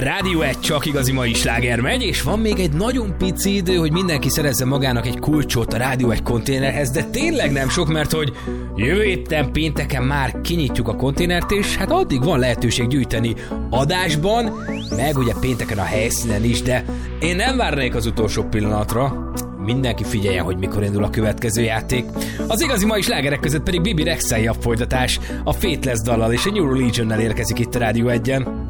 Rádió 1 csak igazi mai sláger megy, és van még egy nagyon pici idő, hogy mindenki szerezze magának egy kulcsot a Rádió 1 konténerhez, de tényleg nem sok, mert hogy jövő héten pénteken már kinyitjuk a konténert, és hát addig van lehetőség gyűjteni adásban, meg ugye pénteken a helyszínen is, de én nem várnék az utolsó pillanatra. Mindenki figyeljen, hogy mikor indul a következő játék. Az igazi mai slágerek között pedig Bibi Rexha folytatás, a Faithless dallal és a New Religionnel érkezik itt a Rádió 1-en.